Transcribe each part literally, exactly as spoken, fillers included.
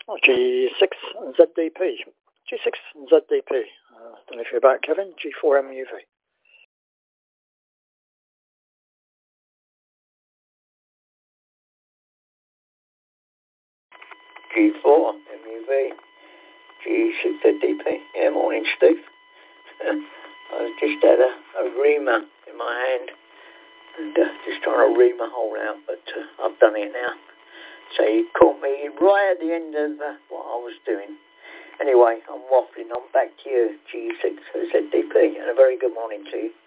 Oh, G six Z D P. G six Z D P. Uh, don't know if you're about, Kevin. G four M U V. G four M U V. G six Z D P. Yeah, morning, Steve. I just had a, a reamer in my hand and uh, just trying to ream a hole out, but uh, I've done it now. So you caught me right at the end of uh, what I was doing. Anyway, I'm waffling. I'm back to you, G six Z D P, and a very good morning to you.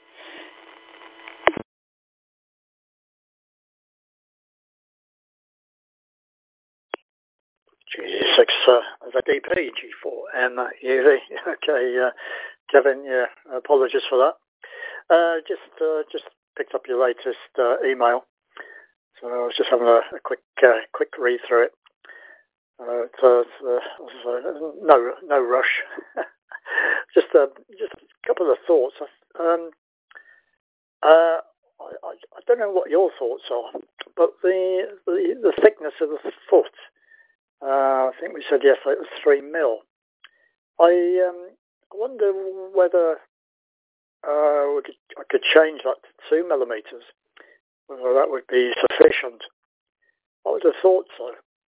G six uh, Z D P, G four M U V. Okay, uh, Kevin, yeah, apologies for that. Uh, just uh, just picked up your latest uh, email, so I was just having a, a quick uh, quick read through it. Uh, so, uh, uh, no no rush. just uh, just a couple of thoughts. Um, uh, I, I I don't know what your thoughts are, but the the, the thickness of the foot. Uh, I think we said yesterday it was three mil. I um, I wonder whether uh, we could, I could change that to two millimeters. Whether that would be sufficient. I would have thought so.